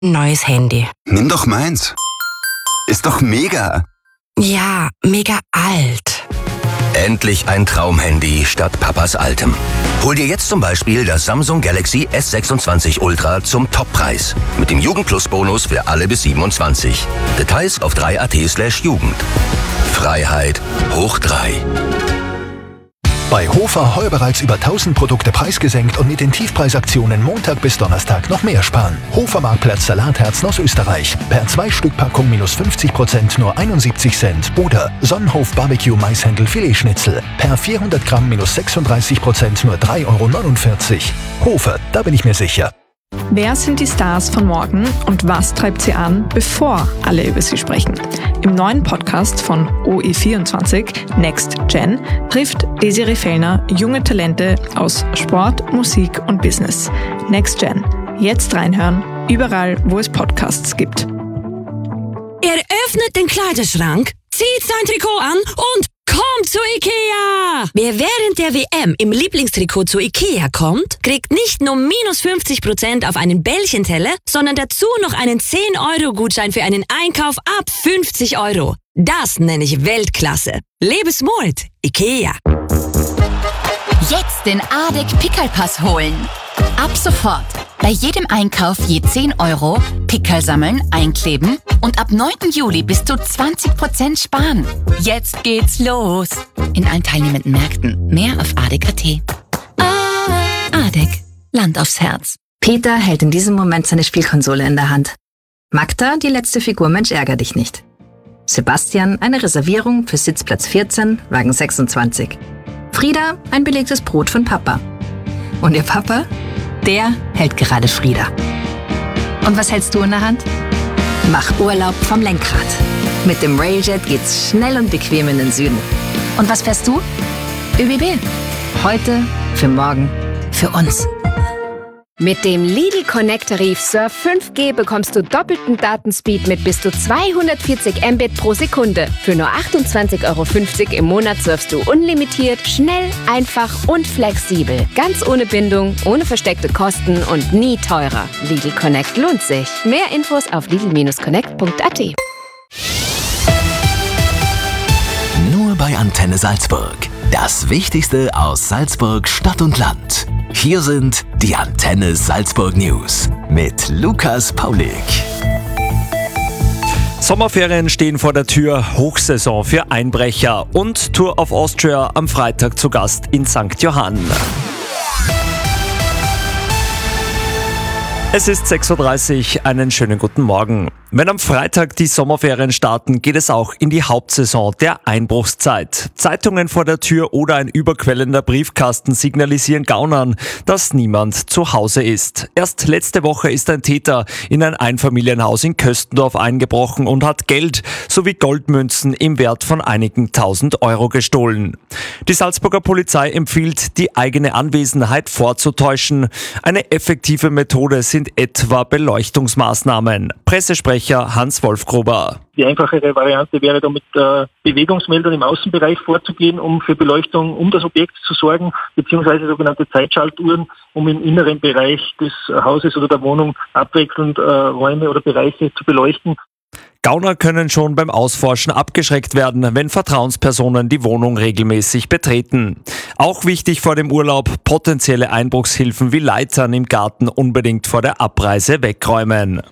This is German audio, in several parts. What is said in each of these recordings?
Neues Handy. Nimm doch meins. Ist doch mega. Ja, mega alt. Endlich ein Traumhandy statt Papas altem. Hol dir jetzt zum Beispiel das Samsung Galaxy S26 Ultra zum Toppreis. Mit dem Jugend-Plus-Bonus für alle bis 27. Details auf 3.at/Jugend. Freiheit hoch 3. Bei Hofer heuer bereits über 1000 Produkte preisgesenkt und mit den Tiefpreisaktionen Montag bis Donnerstag noch mehr sparen. Hofer Marktplatz Salatherzen aus Österreich. Per 2-Stück-Packung minus 50% nur 71 Cent. Oder Sonnenhof Barbecue Maishändel Filetschnitzel. Per 400 Gramm minus 36% nur 3,49 €. Hofer, da bin ich mir sicher. Wer sind die Stars von morgen und was treibt sie an, bevor alle über sie sprechen? Im neuen Podcast von OE24, Next Gen, trifft Desiree Fellner junge Talente aus Sport, Musik und Business. Next Gen. Jetzt reinhören, überall, wo es Podcasts gibt. Er öffnet den Kleiderschrank, zieht sein Trikot an und kommt zu Ikea! Wer während der WM im Lieblingstrikot zu Ikea kommt, kriegt nicht nur minus 50% auf einen Bällchenteller, sondern dazu noch einen 10-Euro-Gutschein für einen Einkauf ab 50 €. Das nenne ich Weltklasse. Lebe smart, Ikea. Jetzt den ADEC Pickelpass holen. Ab sofort. Bei jedem Einkauf je 10 € Pickel sammeln, einkleben und ab 9. Juli bis zu 20% sparen. Jetzt geht's los. In allen teilnehmenden Märkten. Mehr auf ADEC.at. ADEC. Land aufs Herz. Peter hält in diesem Moment seine Spielkonsole in der Hand. Magda, die letzte Figur Mensch ärger dich nicht. Sebastian, eine Reservierung für Sitzplatz 14, Wagen 26. Frieda, ein belegtes Brot von Papa. Und ihr Papa? Der hält gerade Frieda. Und was hältst du in der Hand? Mach Urlaub vom Lenkrad. Mit dem Railjet geht's schnell und bequem in den Süden. Und was fährst du? ÖBB. Heute, für morgen, für uns. Mit dem Lidl Connect-Tarif Surf 5G bekommst du doppelten Datenspeed mit bis zu 240 Mbit pro Sekunde. Für nur 28,50 € im Monat surfst du unlimitiert, schnell, einfach und flexibel. Ganz ohne Bindung, ohne versteckte Kosten und nie teurer. Lidl Connect lohnt sich. Mehr Infos auf lidl-connect.at. Nur bei Antenne Salzburg. Das Wichtigste aus Salzburg, Stadt und Land. Hier sind die Antenne Salzburg News mit Lukas Paulik. Sommerferien stehen vor der Tür, Hochsaison für Einbrecher und Tour of Austria am Freitag zu Gast in St. Johann. Es ist 6:30 Uhr, einen schönen guten Morgen. Wenn am Freitag die Sommerferien starten, geht es auch in die Hauptsaison der Einbruchszeit. Zeitungen vor der Tür oder ein überquellender Briefkasten signalisieren Gaunern, dass niemand zu Hause ist. Erst letzte Woche ist ein Täter in ein Einfamilienhaus in Köstendorf eingebrochen und hat Geld sowie Goldmünzen im Wert von einigen 1000 € gestohlen. Die Salzburger Polizei empfiehlt, die eigene Anwesenheit vorzutäuschen. Eine effektive Methode sind etwa Beleuchtungsmaßnahmen. Pressesprecher Hans-Wolf Gruber. Die einfachere Variante wäre da mit Bewegungsmeldern im Außenbereich vorzugehen, um für Beleuchtung um das Objekt zu sorgen, beziehungsweise sogenannte Zeitschaltuhren, um im inneren Bereich des Hauses oder der Wohnung abwechselnd Räume oder Bereiche zu beleuchten. Gauner können schon beim Ausforschen abgeschreckt werden, wenn Vertrauenspersonen die Wohnung regelmäßig betreten. Auch wichtig vor dem Urlaub, potenzielle Einbruchshilfen wie Leitern im Garten unbedingt vor der Abreise wegräumen.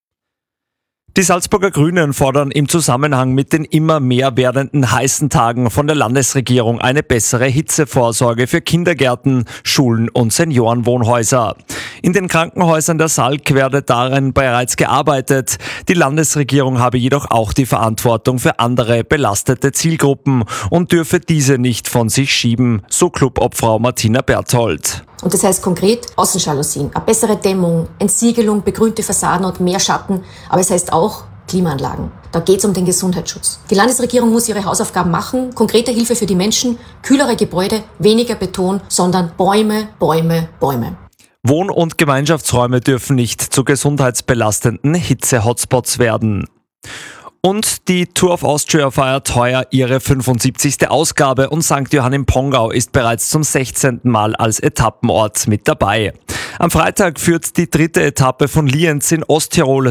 Die Salzburger Grünen fordern im Zusammenhang mit den immer mehr werdenden heißen Tagen von der Landesregierung eine bessere Hitzevorsorge für Kindergärten, Schulen und Seniorenwohnhäuser. In den Krankenhäusern der Salk werde darin bereits gearbeitet. Die Landesregierung habe jedoch auch die Verantwortung für andere belastete Zielgruppen und dürfe diese nicht von sich schieben, so Clubobfrau Martina Berthold. Und das heißt konkret Außenjalousien, eine bessere Dämmung, Entsiegelung, begrünte Fassaden und mehr Schatten. Aber es heißt auch Klimaanlagen. Da geht es um den Gesundheitsschutz. Die Landesregierung muss ihre Hausaufgaben machen. Konkrete Hilfe für die Menschen, kühlere Gebäude, weniger Beton, sondern Bäume, Bäume, Bäume. Wohn- und Gemeinschaftsräume dürfen nicht zu gesundheitsbelastenden Hitze-Hotspots werden. Und die Tour of Austria feiert heuer ihre 75. Ausgabe und St. Johann im Pongau ist bereits zum 16. Mal als Etappenort mit dabei. Am Freitag führt die dritte Etappe von Lienz in Osttirol